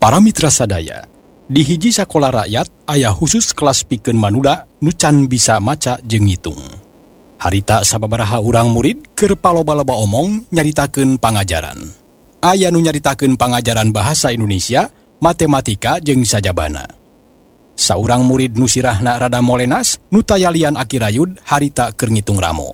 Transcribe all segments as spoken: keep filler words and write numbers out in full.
Para mitra sadaya, di hiji sakola rakyat aya khusus kelas pikeun manuda nu can bisa maca jeung ngitung. Harita sababaraha urang murid keur paloba-loba omong nyaritakeun pangajaran. Aya nu nyaritakeun pangajaran bahasa Indonesia, matematika jeung sajabana. Saurang murid nu sirahna rada molenas nu tayalian akirayud harita keur ngitung ramo.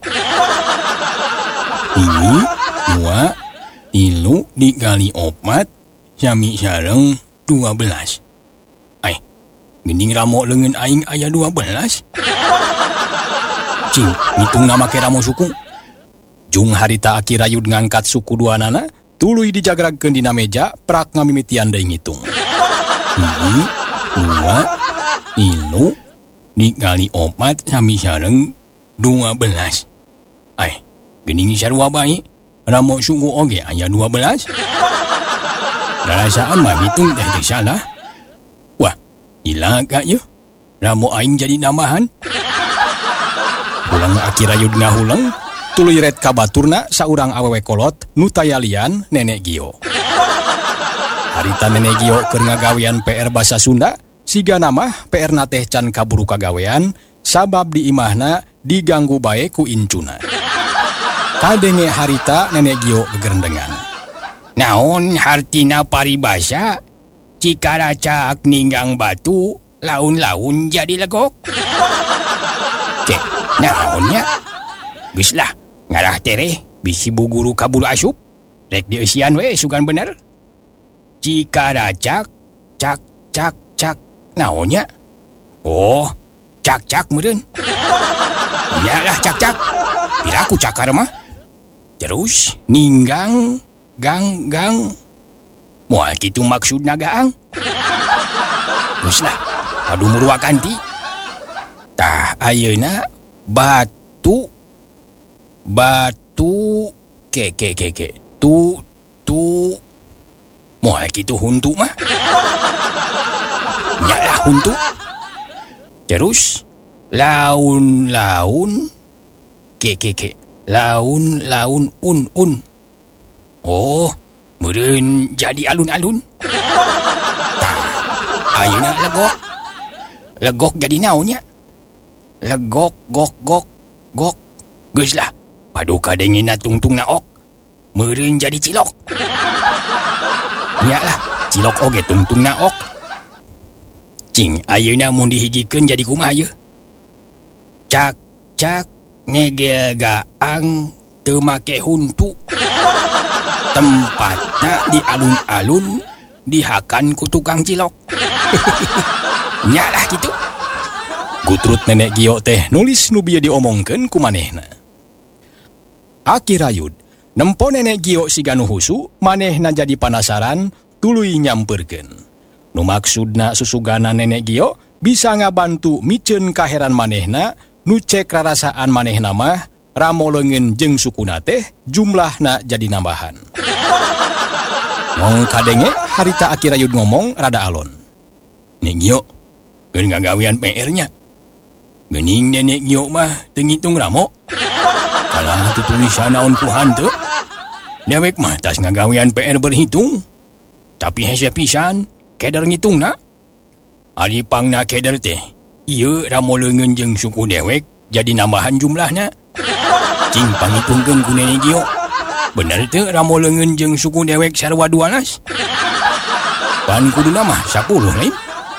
Ini, dua, tilu dikali opat, sami sareng dua belas. Ay, geuning ramo leungeun aing aya dua belas. Cing, ngitung nama ke ramo suku. Jung harita akirayud ngangkat suku duanana, tuluy dijagragkeun dina meja, prak ngamimitian deui ngitung. Ini, dua, tilu dikali opat, sami sareng dua belas. Ay, geuning sarua bae, ramo suku oge aya dua belas. Rasaan mah hitung teh teh salah. Wah, ilaga ye. Ramo aing jadi nambahan. Ulang akirayud ngahulang, tuluy red ka baturna saurang awewe kolot nu tayalian Nenek Gio. Harita Nenek Gio keur ngagawean P R basa Sunda, siga nama P R na teh can kaburu kagawean sabab di imahna diganggu bae ku incuna. Kadenge harita Nenek Gio gegerendengan. Naon hartina paribasa, jika racak ninggang batu, laun-laun jadi legok. Cek, naonnya? Geus lah, ngarah tereh, bisi bu guru kabul asup, rek dieusian we sugan bener. Jika racak, cak, cak, cak, naonnya? Oh, cak-cak meureun. Iyalah cak-cak, piraku cakar mah. Terus, ninggang... Gang, gang. Moal kitu maksudna gaang. Geus lah, adu muruakan ti. Tah ayeuna batu batu ke ke ke ke tu tu moal kitu huntu mah. Nyalah huntu. Terus laun-laun ke ke ke laun-laun un un. Oh, meureun jadi alun-alun. Tah, ayeuna legok. Legok jadi naonnya? Legok, gok, gok, gok. Geus lah, paduka dengina tungtungna ok. Meureun jadi cilok. Nya lah, cilok oge tungtungna ok. Cing, ayeuna mun dihijikeun jadi kumaha ye? Cak, cak, ngegel gaang teu make huntu. Tempatnya di alun-alun dihakan ku tukang cilok. Nyalah gitu. Gutrut Nenek Gio teh nulis nu bieu diomongkeun ku manehna. Akirayud, nempo Nenek Gio siga nu husu, manehna jadi panasaran, tuluy nyampeurkeun. Nu maksudna susugana Nenek Gio bisa ngabantu miceun kaheran manehna, nu cek rarasaan manehna mah ramo leungeun jeung sukuna teh jumlahna jadi nambahan. Ngong kadenge harita akirayud ngomong rada alon. Nek Gio, keur ngagawean P R-nya. Geuning Nenek Gio mah teu ngitung ramo. Kalah teu tulisan naon ku hanteu. Dewek mah tas ngagawean P R berhitung. Tapi hese pisan keder ngitungna. Ari pangna keder teh, ieu ramo leungeun jeung suku dewek jadi nambahan jumlahna. Cing pangitungkeun ku Nenek Gio. Bener teu ramo leungeun jeung suku dewek sarua dua belas? Pan kuduna mah sapuluh lain.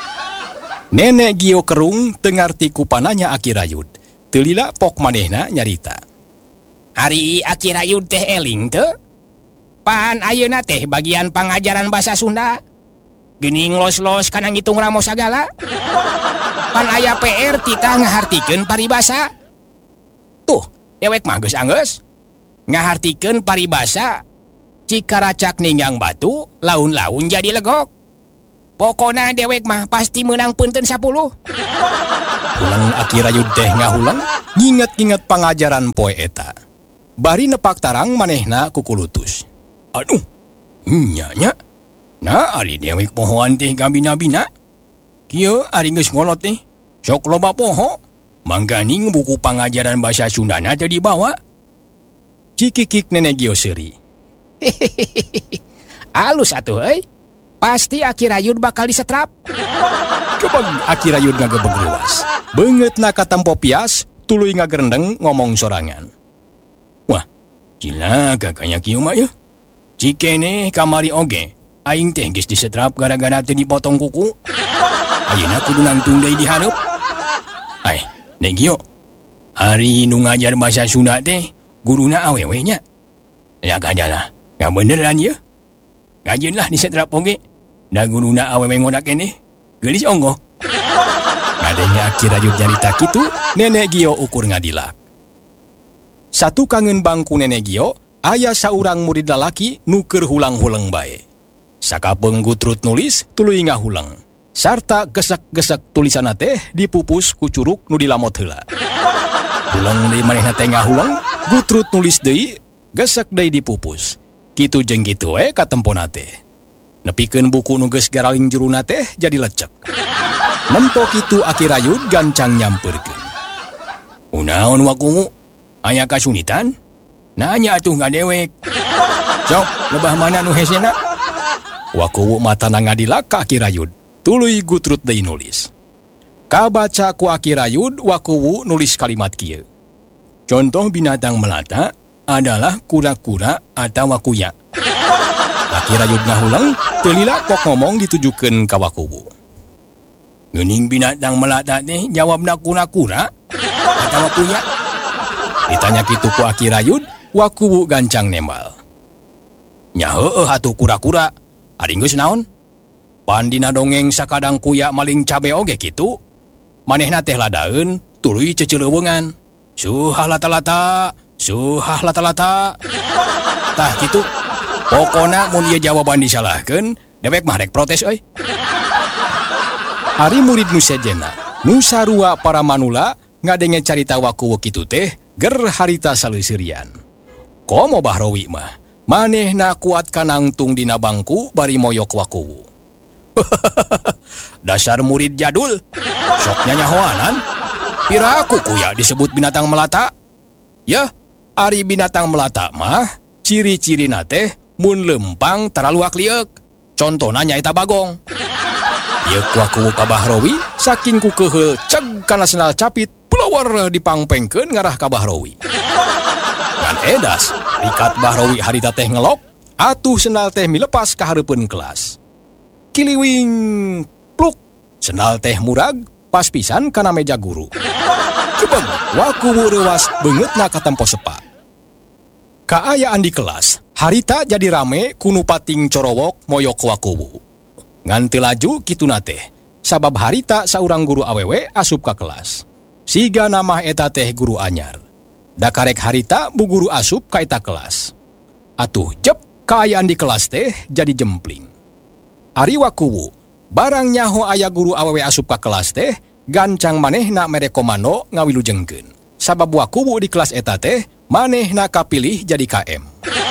Nenek Gio kerung teu ngarti ku pananya akirayud. Teu lila pok manehna nyarita. Hari akirayud teh eling teu? Pan ayeuna teh bagian pangajaran basa Sunda. Geuning los-los kana ngitung ramo sagala. Pan aya P R titah ngahartikeun paribasa. Tuh, dewek mah geus anggeus. Ngahartikeun paribasa, jika racak ninggang batu, laun-laun jadi legok. Pokona dewek mah pasti menang punten sepuluh. Ulang akirayud teh ngahulang, nginget-nginget pangajaran poe eta. Bari nepak tarang manehna kukulutus. Aduh, nyanya. Nah, ari dewek pohoan teh gabina-bina. Kieu ari geus ngolot teh, sok loba poho. Mangganing buku pangajaran bahasa Sundana teu dibawa. Cikikik Nenek Gio seuri. Alus atuh euy. Pasti Aki Rayud bakal disetrap. Kebeg Aki Rayud ngagebeg luas. Beungeut na katempo pias, tuluy ngagerendeng ngomong sorangan. Wah, gila kakaknya kieu mah ya. Cikene kamari oge, aing teh geus disetrap gara-gara teu dipotong kuku. Ayeuna kudu nangtung deui di hareup. Ai, Nek Gio, hari nu ngajar bahasa Sunda teh guruna awewe nya. Ya kadalah, ya beneran ya. Gajeun lah disetrap oge. Da guruna awewe ngodak keneh, geulis onggoh. Ngadenya Aki Rayud nyarita kitu, Nenek Gio ukur ngadilak. Satu kangen bangku Nenek Gio, aya saurang murid lalaki nu keur hulang-hulang bae. Sakapeung Gutrut nulis tuluy ngahulang. Sarta gesek-gesek tulisanna teh dipupus ku curug nu dilamot heula. Hulang deui manehna teh ngahulang, Gutrut nulis deui, gesek deui dipupus. Kitu jeung kitu we katempona teh. Nepikeun buku nu geus garaling juruna teh jadi lecek. Nempo kitu Aki Rayud gancang nyampeurkeun. Unaon wakungu? Aya kasunitan? Nanya atuh ngadewek. Sok, lebah mana nu hesena? Wakuwu matana ngadilak ka Aki Rayud. Tuluy Gutrut deui nulis. Kabaca ku Aki Rayud, Wakuwu nulis kalimat kieu. Contoh binatang melata adalah kura-kura atau wakuya. Aki Rayud ngahulang, teu lila kok ngomong ditujukeun ka Wakuwu. Geuning binatang melata teh jawabna kura-kura atau wakuya? Ditanya kitu ku Aki Rayud, Wakuwu gancang nembal. Nya heueuh atuh kura-kura. Ari geus naon? Pan dina dongeng sakadang kuya maling cabe oge kitu. Manehna teh ladaeun tuluy ceceleuweungan. Suhah lata-lata, suhah lata-lata. Tah kitu. Pokona mun ieu jawaban disalahkeun, dewek mah rek protes euy. Ari murid nu sejenna, nu sarua para manula ngadenge carita Wakuwu kitu teh ger harita saleuseurian. Komo Bahrowi mah, manehna kuat kanangtung dina bangku bari moyok Wakuwu. Dasar murid jadul, sok nyanyahoanan. Piraku kuya disebut binatang melata? Ya, ari binatang melata mah ciri-cirina teh mun lempang terlalu akliek. Contohna nyaeta bagong. Ieu Wakuwu ka Bahrowi saking ku keheul ceg kana sendal capit pelawar dipangpengkeun ngarah ka Bahrowi. Ngan edas, rikat Bahrowi harita teh ngelok, atuh sendal teh milepas ka hareupeun kelas. Kiliwing, pluk, sendal teh murag, pas pisan kana meja guru. Kebeg, Wakuwu reuwas beungeutna katempo sepa. Kaayaan di kelas, harita jadi rame kunu pating corowok moyok Wakuwu. Ngan teu laju kituna teh, sabab harita saurang guru awewe asup ka kelas. Siga nama eta teh guru anyar. Da karek harita bu guru asup ka eta kelas. Atuh jep, kaayaan di kelas teh jadi jempling. Ari Wakuwu, barang nyaho aya guru awewe asup ka kelas teh, gancang manehna mere komando ngawilujengkeun. Sabab Wakuwu di kelas eta teh, manehna kapilih jadi K M.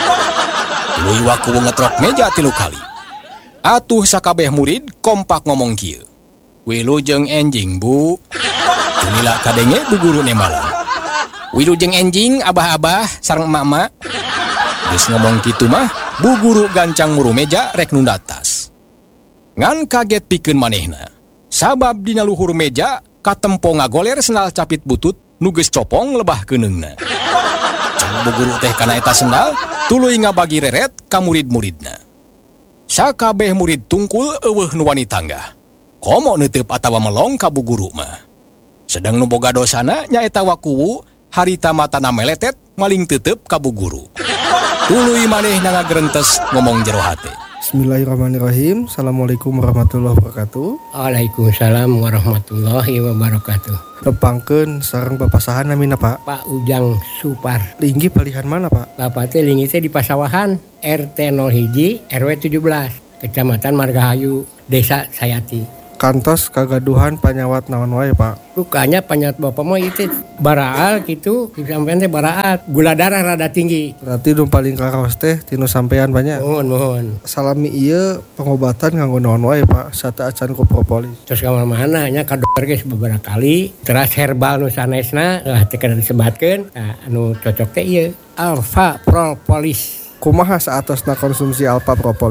Tuluy Wakuwu ngetrok meja tilu kali. Atuh sakabeh murid kompak ngomong kieu. Wilujeng enjing, Bu. Tunila kadenge bu guru nembalan. Wilujeng enjing, abah-abah sareng emak-emak. Geus ngomong kitu mah, bu guru gancang muru meja rek nunda tas. Ngan kaget pikeun manehna. Sabab dina luhur meja katempo ngagoler sendal capit butut nu geus copong lebah keuningna. Ceng bu guru teh kana eta sendal tuluy ngabagi reret ka murid-muridna. Sakabeh murid tungkul eueuh nu wani tangga. Komo neuteup atawa melong ka bu guru mah. Sedang nu boga dosana nyaeta Wakuwu harita matana meletet maling teuteup ka bu guru. Tuluy manehna ngagrentes ngomong jero hate. Bismillahirrahmanirrahim. Assalamualaikum warahmatullahi wabarakatuh. Waalaikumsalam warahmatullahi wabarakatuh. Tepangkeun sareng papasahan namina Pak. Pak Ujang Supar. Linggi palihan mana Pak? Bapak teh linggi teh di Pasawahan, R T nol satu, R W tujuh belas, Kecamatan Margahayu, Desa Sayati. Kantos kagaduhan panyawat naon wae Pak? Lukanya panyawat bapak mah itu baraal gitu, sampean teh baraal, gula darah rada tinggi. Berarti nu paling karaos teh tinu sampean banyak. Mohon mohon. Salami ieu pengobatan nganggo naon wae Pak? Sata acan ku propolis. Terus ka mana nya ka dokter geus beberapa kali, teras herbal nu sanesna lah teh kada disebatkeun. Nah, anu cocok teh ieu Alpha Propolis. Kumaha saatosna konsumsi Alpha Propolis?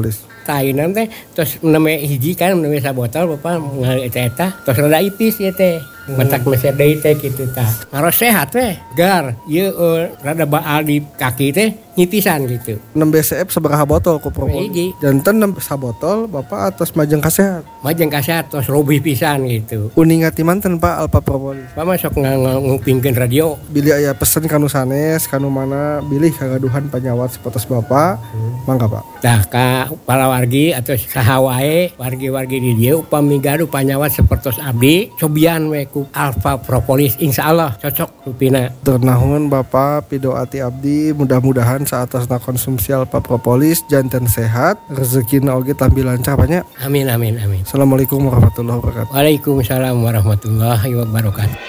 tainan teh terus neme hiji kan neme sabotol bapak ngali eta eta terus rada ipis ya teh matak meser deui teh kitu tah ngaros sehat teh gar ieu uh, rada baal di kaki teh nyipisan gitu enam B C F sabaraha botol ku propolis hiji janten enam sabotol bapak atas majeng kasehat majeng kasehat terus robih pisan gitu uningat manten Pak Alpa Propolis Pak masuk ngupingkeun radio bilih aya pesen kanu sanes kanu mana bilih kagaduhan panyawat sapotos bapak hmm. mangga Pak tah ka para wargi atau saha wae wargi-wargi di dieu upami gaduh panyawat sapertos abdi cobian we ku Alpa Propolis insyaallah cocok rupina ternahun bapak pidoati abdi mudah-mudahan saatasna konsumsi Alpa Propolis janten sehat rezekina oge tampi lancar banyak amin amin amin assalamualaikum warahmatullahi wabarakatuh waalaikumsalam warahmatullahi wabarakatuh.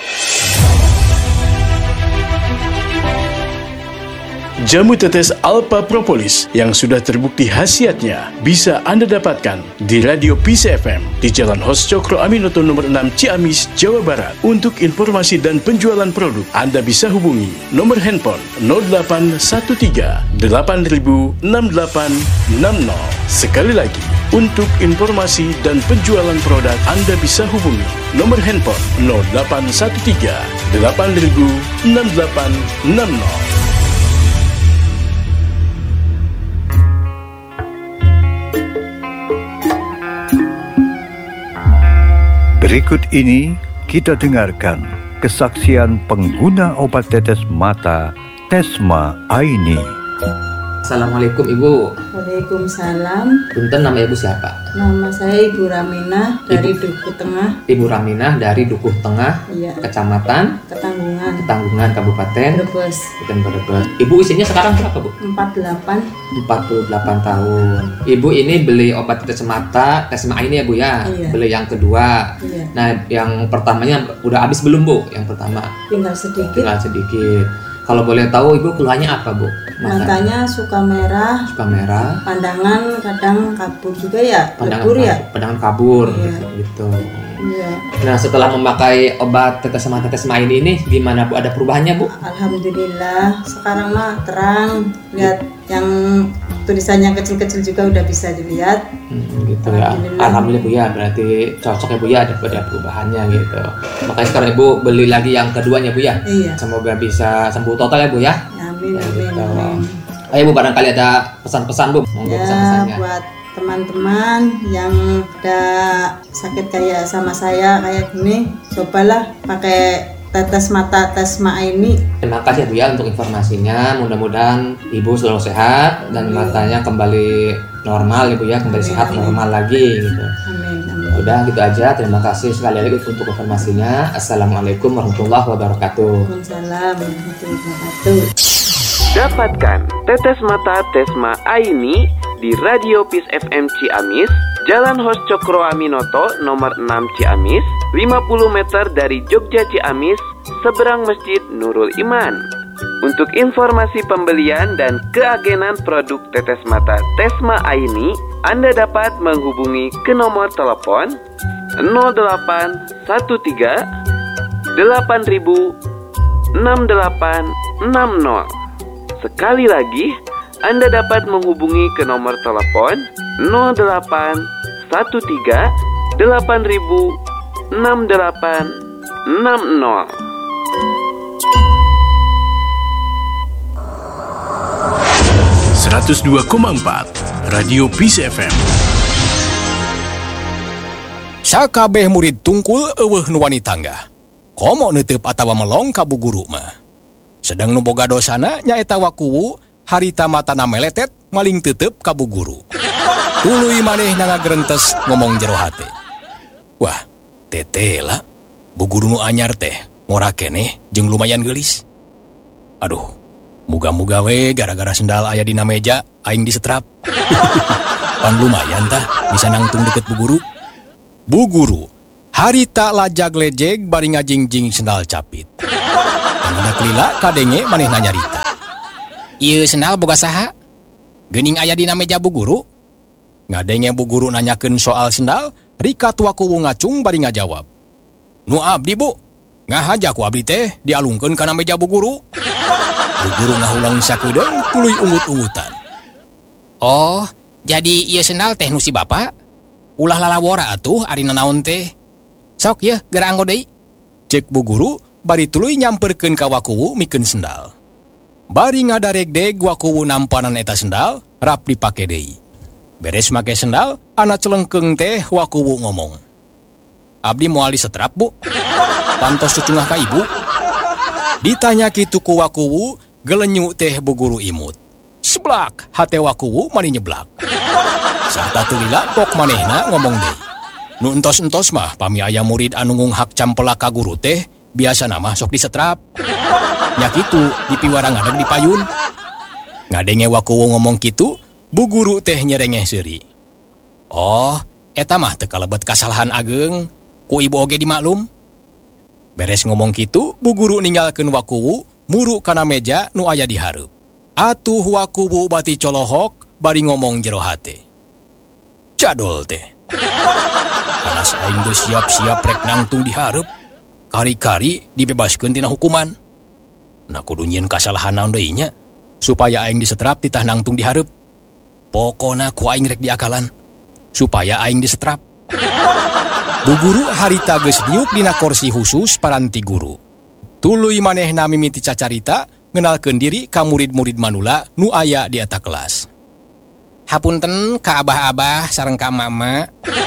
Jamu tetes Alpa Propolis yang sudah terbukti khasiatnya bisa Anda dapatkan di Radio Peace F M di Jalan Hos Cokro Aminoto nomor enam Ciamis, Jawa Barat. Untuk informasi dan penjualan produk, Anda bisa hubungi nomor handphone nol delapan satu tiga delapan nol enam delapan enam nol. Sekali lagi, untuk informasi dan penjualan produk, Anda bisa hubungi nomor handphone nol delapan satu tiga delapan nol enam delapan enam nol. Berikut ini kita dengarkan kesaksian pengguna obat tetes mata Tesma Aini. Assalamualaikum Ibu. Waalaikumsalam. Punten, nama Ibu siapa? Nama saya Ibu Raminah dari Ibu. Dukuh Tengah. Ibu Raminah dari Dukuh Tengah, Iya. Kecamatan Ketanggungan. Ketanggungan, Kabupaten Brebes. Kabupaten Brebes. Ibu usianya sekarang berapa, Bu? empat puluh delapan. empat puluh delapan tahun. Ibu ini beli obat tetes mata Tesma ini ya, Bu ya? Iya. Beli yang kedua. Iya. Nah, yang pertamanya udah habis belum, Bu? Yang pertama Tinggal sedikit. tinggal sedikit. Kalau boleh tahu Ibu keluhannya apa, Bu? Mata Matanya suka merah. suka merah, Pandangan kadang kabur juga ya. pandangan Lebur ya. pandangan kabur Iya. gitu. Iya. Nah, setelah memakai obat tetes mata Tesma ini ini gimana, Bu? Ada perubahannya, Bu? Alhamdulillah. Sekarang mah terang. Lihat yang tulisannya kecil-kecil juga udah bisa dilihat. Hmm, gitu ya. Alhamdulillah. Alhamdulillah, Bu ya. Berarti cocok ya, Bu ya, ada ada perubahannya gitu. Makanya sekarang Ibu beli lagi yang keduanya, Bu ya. Iya. Semoga bisa sembuh total ya, Bu ya. Amin Ya, amin gitu. amin. Ayo, Bu, barangkali ada pesan-pesan, Bu. Monggo Ya, pesan-pesannya. buat teman-teman yang ada sakit kayak sama saya kayak gini, cobalah pakai tetes mata Tesma ini. Terima kasih, Bu ya, untuk informasinya. Mudah-mudahan Ibu selalu sehat dan Amin. matanya kembali normal, Ibu ya, kembali Amin, sehat amin. normal lagi gitu. Amin amin. Udah gitu aja. Terima kasih sekali lagi untuk informasinya. Assalamualaikum warahmatullahi wabarakatuh. Waalaikumsalam warahmatullahi wabarakatuh. Dapatkan tetes mata Tesma Aini di Radio Peace F M Ciamis, Jalan Hos Cokro Aminoto nomor enam Ciamis, lima puluh meter dari Jogja Ciamis, seberang Masjid Nurul Iman. Untuk informasi pembelian dan keagenan produk tetes mata Tesma Aini, Anda dapat menghubungi ke nomor telepon nol delapan satu tiga delapan nol enam delapan enam nol. Sekali lagi, Anda dapat menghubungi ke nomor telepon nol delapan satu tiga delapan nol enam delapan enam nol. seratus dua koma empat Radio Peace F M. Sakabeh murid tungkul eueuh nu wani tangga. Komo neuteub atawa melong ka bu guru mah. Sedang nu boga dosana nyaeta wakuwu harita matana meletet maling teuteub ka bu guru. Tuluy maneh ngagreuntes ngomong jero hate. Wah, tete lah. Bu guru nu anyar teh ngora keneh jeung lumayan geulis. Aduh, muga-muga we gara-gara sendal aya dina meja aing disetrap. Pan lumayan tah bisa nangtung deket bu guru. Bu guru, harita lajag-lejeg bari ngajingjing sendal capit. Tangana kelila kadenge maneh nanyarita. Ieu sendal boga saha? Geuning aya dina meja bu guru? Ngadenge bu guru nanyakeun soal sendal, rika tuakuwu ngacung bari ngajawab. Nu abdi bu, ngahaja ku abdi teh dialungkeun kana meja bu guru. Bu guru ngahulang sakedeung tuluy ungut-ungutan. Oh, Jadi ieu sendal teh nu si Bapak? Ulah lalawora atuh ari nanaon teh. Sok ye, geura anggo deui. Cek Bu Guru bari tuluy nyamperkeun ka Wakuwu mikeun sendal. Bari ngadarek deg Wakuwu nampanan eta sendal, rap dipake deui. Beres make sendal, anak celengkeung teh Wakuwu ngomong. Abdi moal disetrap, Bu. Pantos cucungah ka Ibu. Ditanya kitu ku Wakuwu, gelenyu teh Bu Guru imut. Seblak, hate Wakuwu mani nyeblak. Sarta tulila pok manehna ngomong deui. Nu entos-entos mah pami aya murid anu ngunghak campela ka guru teh, biasa mah sok disetrap. Nya kitu dipiwara ngadeg di payun. Ngadenge Wakuwu ngomong kitu, Bu Guru teh nyerengeh seuri. Oh, eta mah teu kalebet kasalahan ageng, ku Ibu oge dimaklum. Beres ngomong kitu, Bu Guru ninggalkeun Wakuwu muru kana meja nu aya di hareup. Atuh Wakuwu bati colohok bari ngomong jero hate. Jadol teh. Panas aing geus siap-siap rek nangtung di hareup. Kari-kari dibebaskeun tina hukuman. Na kudu nyieun kasalahan naon deui nya supaya aing disetrap titah nangtung di hareup. Pokona ku aing rek diakalan supaya aing disetrap. Bu Guru harita geus niuk dina kursi khusus paranti guru. Tuluy manehna mimiti cacarita ngenalkeun diri ka murid-murid manula nu aya di eta kelas. Hapunten ka abah-abah sareng ka mama.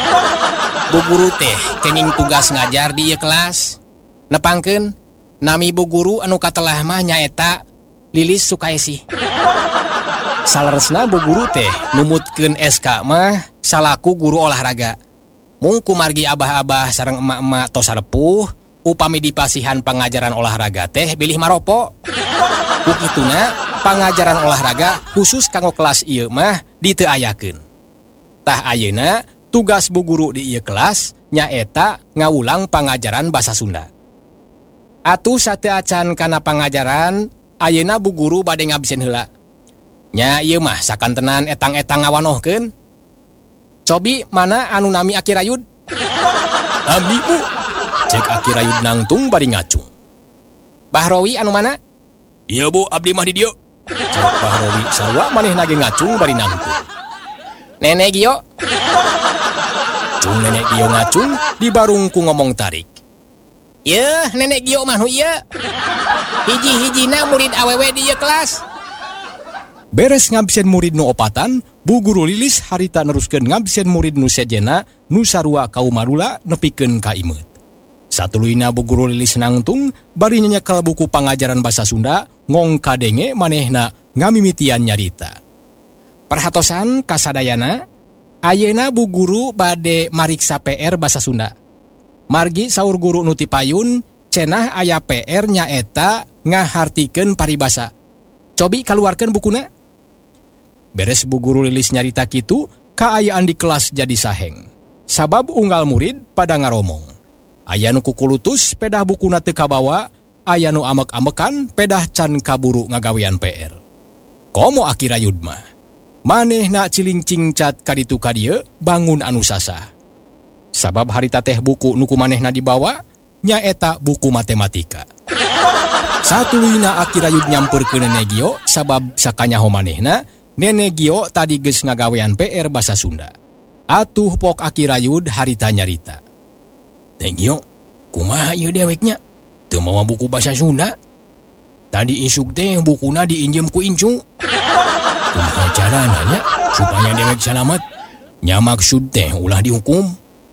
Bu Guru teh kenging tugas ngajar di ieu kelas. Nepangkeun nami Bu Guru anu katelah mah nyaeta Lilis Sukaesih. Saleresna Bu Guru teh numutkeun S K mah salaku guru olahraga. Mung kumargi abah-abah sareng emak-emak tos sarepuh, upami dipasihan pangajaran olahraga teh bilih maropo. Ku kituna pangajaran olahraga khusus kanggo kelas ieu mah diteu ayakeun. Tah ayeuna tugas Bu Guru di ieu kelas nyaeta ngawulang pangajaran basa Sunda. Atuh sateu acan kana pangajaran, ayeuna Bu Guru bade ngabsen heula. Nya ieu mah sakantenan etang-etang ngawanohkeun. Cobi mana anu nami Aki Rayud? Abdi, Bu. Cek Aki Rayud nangtung bari ngacung. Bahrowi anu mana? Iya, Bu, abdi mah di dieu. Cek Bahrowi sarua manehna ge ngacung bari nangtung. Nenek Gio. Cung Nenek Gio ngacung di barungku ngomong tarik. Yeuh, Nenek Gio mah nu ieu. Hiji-hijina murid awewe di ieu kelas. Beres ngabsen murid nu opatan, Bu Guru Lilis harita neruskeun ngabsen murid nu sejena nu sarua kaum marula nepikeun ka imeut. Satuluyna Bu Guru Lilis nangtung bari nyanyekel buku pangajaran basa Sunda ngong kadenge manehna ngamimitian nyarita. Perhatosan kasadayana, ayeuna Bu Guru bade mariksa P R basa Sunda. Margi saur guru nu ti payun, cenah aya P R nyaeta ngahartikeun paribasa. Cobi kaluarkeun bukuna. Beres Bu Guru Lilis nyarita kitu, kaayaan di kelas jadi saheng. Sabab unggal murid pada ngaromong. Aya nu kukulutus pedah bukuna teu kabawa, aya nu amek-amekan pedah can kaburu ngagawean P R. Komo Aki Rayud mah. Manehna cilincing cat kaditu kadieu bangun anu sasah. Sabab harita teh buku nu ku manehna dibawa nyaeta buku matematika. Satuluyna Aki Rayud nyamperkeun Nenek Gio sabab sakanyaho manehna Nenek Gio tadi geus ngagawean P R basa Sunda. Atuh pok Aki Rayud harita nyarita. Nenek Gio, kumaha ieu deweknya? Teu mawa buku basa Sunda. Tadi isuk teh bukuna diinjem ku incu. Kumaha carana nya supaya dewek salamet? Nya maksud teh ulah dihukum.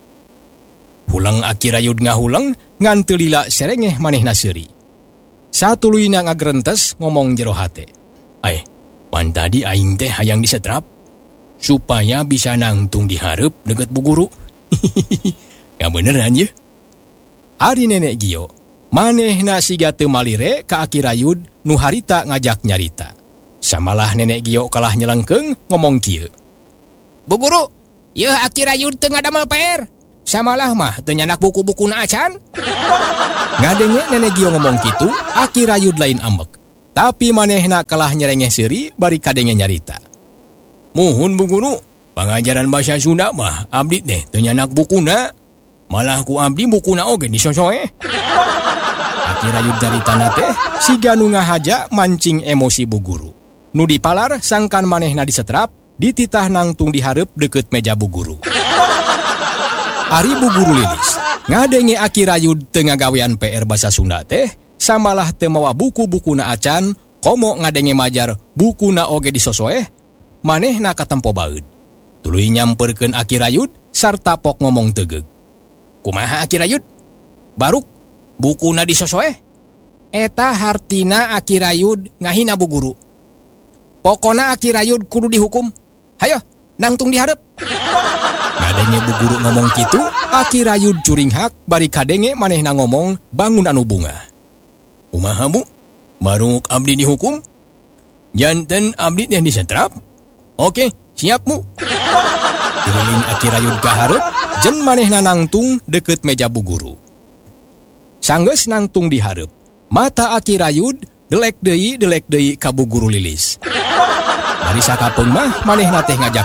Hulang Aki Rayud ngahulang ngan teu lila serengeh manehna seuri. Satuluyna ngagrentes ngomong jero hate. Ai, pan tadi aing teh hayang disetrap supaya bisa nangtung di hareup deket Bu Guru. Ya beneran ye. Ari Nenek Gio, manehna siga teu malire ka Aki Rayud nu harita ngajak nyarita. Samalah Nenek Gio kalah nyelengkeung ngomong kieu. Bu Guru, yeuh Aki Rayud teu ngadamel P R. Samalah mah teu nyanak buku-bukuna acan. Ngadenge Nenek Gio ngomong kitu, Aki Rayud lain ambek. Tapi manehna kalah nyerengeh seuri bari kadenge nyarita. Muhun Bu Guru, pangajaran bahasa Sunda mah abdi teh teu nyanak bukuna. Malah ku abdi bukuna oge disosoe. Aki Rayud jaritana teh siga nu ngahaja mancing emosi Bu Guru. Nu dipalar sangkan manehna disetrap, dititah nangtung dihareup deket meja Bu Guru. Ari Bu Guru Lilis ngadenge Aki Rayud teu ngagawean P R basa Sunda teh samalah teu mawa buku-bukuna acan komo ngadenge majar bukuna oge disosoeh manehna katempo baeud. Tuluy nyamperkeun Aki Rayud sarta pok ngomong tegeug. Kumaha Aki Rayud? Baruk bukuna disosoeh? Eta hartina Aki Rayud ngahina Bu Guru. Pokona Aki Rayud kudu dihukum. Hayo, nangtung dihareup. Ngadenge Bu Guru ngomong kitu, Aki Rayud curing hak bari kadenge manehna ngomong bangun anu bunga. Kumaha Bu? Baruk abdi dihukum? Janten abdi teh disetrap? Oke, siap Bu. Keliling Aki Rayud kahareup, jen manehna nangtung deket meja Bu Guru. Sanggeus nangtung dihareup, mata Aki Rayud delek deui delek deui ka Bu Guru Lilis. Dari sakapeung mah manehna teh ngajak